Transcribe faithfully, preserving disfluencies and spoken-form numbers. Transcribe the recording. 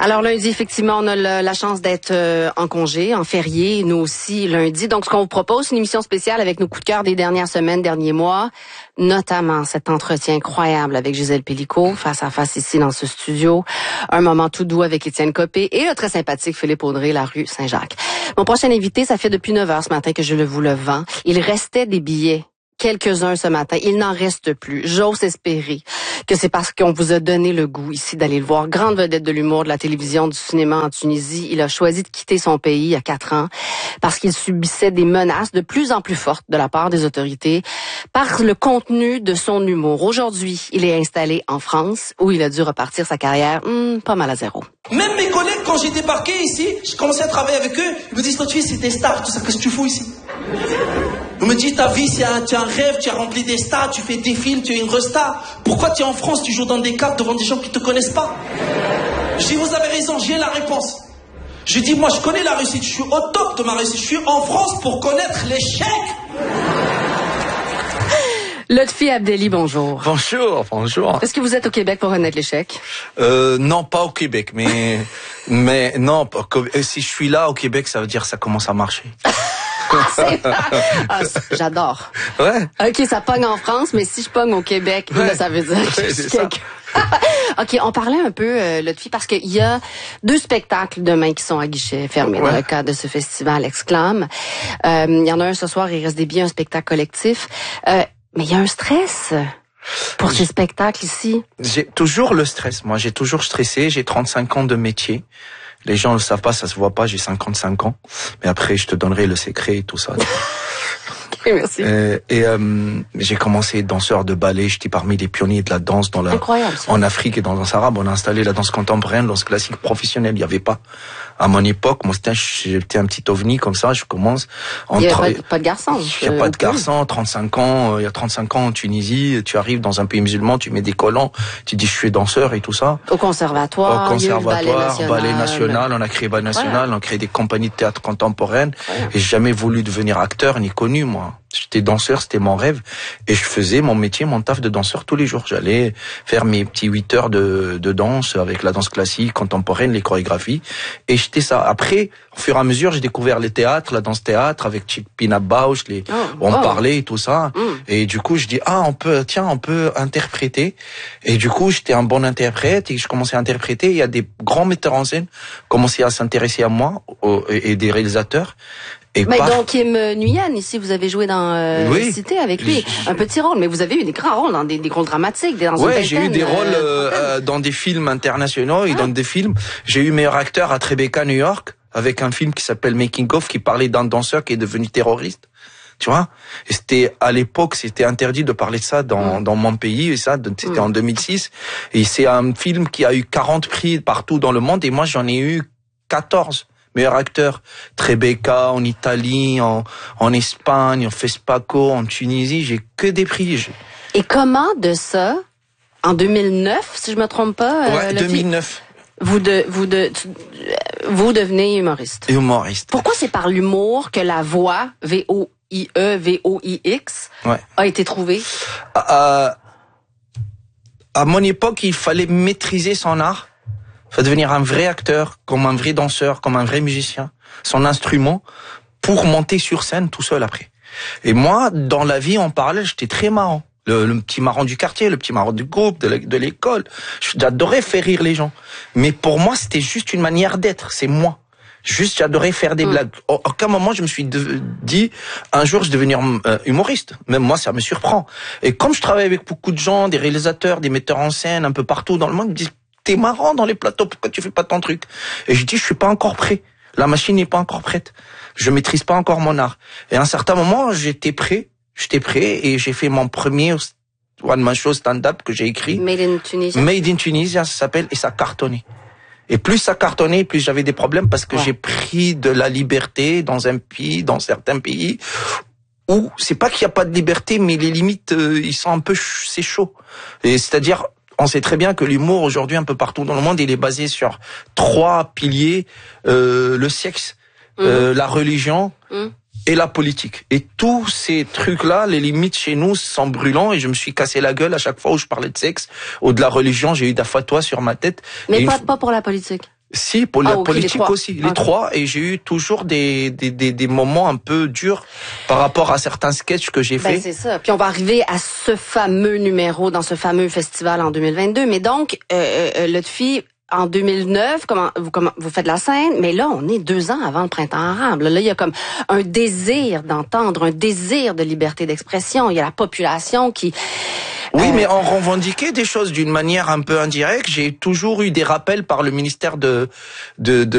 Alors lundi, effectivement, on a le, la chance d'être euh, en congé, en férié, nous aussi lundi. Donc ce qu'on vous propose, c'est une émission spéciale avec nos coups de cœur des dernières semaines, derniers mois, notamment cet entretien incroyable avec Gisèle Pélicaud, face à face ici dans ce studio, un moment tout doux avec Étienne Copé et le très sympathique Philippe Audrey, la rue Saint-Jacques. Mon prochain invité, ça fait depuis neuf heures ce matin que je le vous le vends. Il restait des billets. Quelques-uns ce matin. Il n'en reste plus. J'ose espérer que c'est parce qu'on vous a donné le goût ici d'aller le voir. Grande vedette de l'humour, de la télévision, du cinéma en Tunisie. Il a choisi de quitter son pays il y a quatre ans parce qu'il subissait des menaces de plus en plus fortes de la part des autorités par le contenu de son humour. Aujourd'hui, il est installé en France où il a dû repartir sa carrière hmm, pas mal à zéro. Même mes collègues, quand j'ai débarqué ici, j'ai commencé à travailler avec eux, ils me disent, notre fille, c'est des stars, tout ça, qu'est-ce que tu fous ici? On me dit, ta vie, c'est un, tu as un rêve, tu as rempli des stars, tu fais des films, tu es une restar. Pourquoi tu es en France, tu joues dans des cartes devant des gens qui te connaissent pas? Je dis, vous avez raison, j'ai la réponse. Je dis, moi, je connais la réussite, je suis au top de ma réussite, je suis en France pour connaître l'échec. Lotfi Abdelli, bonjour. Bonjour, bonjour. Est-ce que vous êtes au Québec pour connaître l'échec? Euh, non, pas au Québec, mais, mais non, si je suis là au Québec, ça veut dire que ça commence à marcher. Ah, j'adore. Ouais. OK, ça pogne en France, mais si je pogne au Québec, ouais. Là, ça veut dire que ouais, je suis quelqu'un. OK, on parlait un peu, euh, Lotfi, parce qu'il y a deux spectacles demain qui sont à guichet fermé ouais. Dans le cadre de ce festival Exclame. Euh, il y en a un ce soir, il reste des billets, un spectacle collectif. Euh, mais il y a un stress pour ces spectacles ici. J'ai toujours le stress, moi. J'ai toujours stressé. J'ai trente-cinq ans de métier. Les gens ne le savent pas, ça se voit pas, j'ai cinquante-cinq ans. Mais après, je te donnerai le secret et tout ça. Okay, merci. Euh, et euh, j'ai commencé danseur de ballet, j'étais parmi les pionniers de la danse dans la, Incroyable, ça. En Afrique et dans la danse arabe. On a installé la danse contemporaine, la danse classique professionnelle. Il n'y avait pas. À mon époque, moi, j'étais un petit ovni comme ça, je commence. Il n'y a pas, pas de garçon. Il n'y a pas de garçon, trente-cinq ans, il y a trente-cinq ans en Tunisie, tu arrives dans un pays musulman, tu mets des collants, tu dis je suis danseur et tout ça. Au conservatoire, Au conservatoire, ballet national. ballet national, on a créé ballet national, ouais. On a créé des compagnies de théâtre contemporaine. Ouais. Et j'ai jamais voulu devenir acteur ni connu, moi. J'étais danseur, c'était mon rêve. Et je faisais mon métier, mon taf de danseur tous les jours. J'allais faire mes petits huit heures de, de danse avec la danse classique, contemporaine, les chorégraphies. Et j'étais ça. Après, au fur et à mesure, j'ai découvert les théâtres, la danse-théâtre avec Pina Bausch, les, oh, on oh. parlait et tout ça. Mm. Et du coup, je dis, ah, on peut, tiens, on peut interpréter. Et du coup, j'étais un bon interprète et je commençais à interpréter. Il y a des grands metteurs en scène qui commençaient à s'intéresser à moi et des réalisateurs. Et mais par... donc Kim Nguyen, ici, vous avez joué dans euh, oui. Cité avec lui, je... un petit rôle, mais vous avez eu des grands rôles dans des, des rôles dramatiques, dans ouais, une j'ai eu des euh, rôles euh, dans des films internationaux et ah. dans des films. J'ai eu meilleur acteur à Tribeca, New York, avec un film qui s'appelle Making of, qui parlait d'un danseur qui est devenu terroriste. Tu vois, et c'était à l'époque, c'était interdit de parler de ça dans, mmh. dans mon pays, et ça, c'était mmh. en deux mille six. Et c'est un film qui a eu quarante prix partout dans le monde, et moi j'en ai eu quatorze. Meilleur acteur, Tribeca, en Italie, en, en Espagne, en Fespaco, en Tunisie, j'ai que des prix. Et comment de ça, en deux mille neuf, si je me trompe pas, ouais, deux mille neuf. Vous de, vous de, vous devenez humoriste. Humoriste. Pourquoi c'est par l'humour que la voix, V O I E, V O I X, ouais. a été trouvée? Euh, à mon époque, il fallait maîtriser son art. Il faut devenir un vrai acteur, comme un vrai danseur, comme un vrai musicien, son instrument, pour monter sur scène tout seul après. Et moi, dans la vie, on parlait, j'étais très marrant. Le, le petit marrant du quartier, le petit marrant du groupe, de l'école. J'adorais faire rire les gens. Mais pour moi, c'était juste une manière d'être, c'est moi. Juste, j'adorais faire des mmh. blagues. À aucun moment, je me suis de, dit, un jour, je vais devenir euh, humoriste. Même moi, ça me surprend. Et comme je travaille avec beaucoup de gens, des réalisateurs, des metteurs en scène, un peu partout dans le monde, ils me disent, t'es marrant dans les plateaux, pourquoi tu fais pas ton truc? Et je dis, je suis pas encore prêt. La machine n'est pas encore prête. Je maîtrise pas encore mon art. Et à un certain moment, j'étais prêt. J'étais prêt et j'ai fait mon premier one-man show stand-up que j'ai écrit. Made in Tunisia. Made in Tunisia, ça s'appelle, et ça cartonnait. Et plus ça cartonnait, plus j'avais des problèmes parce que ouais. j'ai pris de la liberté dans un pays, dans certains pays, où c'est pas qu'il y a pas de liberté, mais les limites, euh, ils sont un peu, ch- c'est chaud. Et c'est-à-dire, on sait très bien que l'humour aujourd'hui un peu partout dans le monde, il est basé sur trois piliers, euh, le sexe, mmh. euh, la religion mmh. et la politique. Et tous ces trucs-là, les limites chez nous sont brûlants et je me suis cassé la gueule à chaque fois où je parlais de sexe ou de la religion. J'ai eu des fatwas sur ma tête. Mais et pas, une... pas pour la politique. Si, pour Ah, la ok, politique les aussi, les Ok. trois, et j'ai eu toujours des, des, des, des moments un peu durs par rapport à certains sketchs que j'ai Ben, faits. c'est ça. Puis on va arriver à ce fameux numéro dans ce fameux festival en deux mille vingt-deux. Mais donc, euh, euh, Lotfi, en deux mille neuf, comment vous, comment vous faites la scène, mais là, on est deux ans avant le printemps arabe. Là, il y a comme un désir d'entendre, un désir de liberté d'expression. Il y a la population qui... Oui, Euh, mais on revendiquait des choses d'une manière un peu indirecte. J'ai toujours eu des rappels par le ministère de, de, de